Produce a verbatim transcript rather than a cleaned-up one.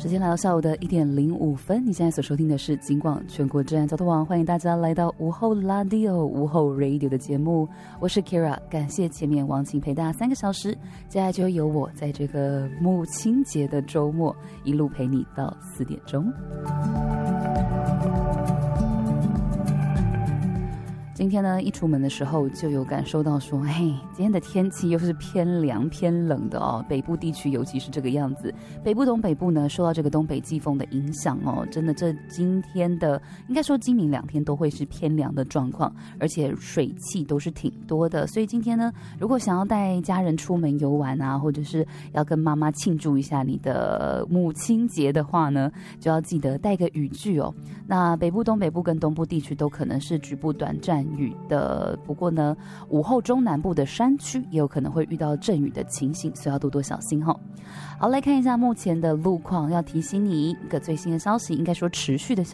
时间来到下午的一点零五分，你现在所收听的是金广全国治安交通网，欢迎大家来到午后 Radio 午后 Radio 的节目，我是 Kira， 感谢前面王晴陪大家三个小时，接下来就由我在这个母亲节的周末一路陪你到四点钟。今天呢，一出门的时候就有感受到说，嘿，今天的天气又是偏凉偏冷的哦，北部地区尤其是这个样子。北部东北部呢，受到这个东北季风的影响哦，真的这今天的应该说今明两天都会是偏凉的状况，而且水汽都是挺多的。所以今天呢，如果想要带家人出门游玩啊，或者是要跟妈妈庆祝一下你的母亲节的话呢，就要记得带个雨具哦。那北部、东北部跟东部地区都可能是局部短暂雨的，不过呢，午后中南部的山区也有可能会遇到阵雨的情形，所以要多多小心哦。好，来看一下目前的路况，要提醒你一个最新的消息，应该说持续的消息。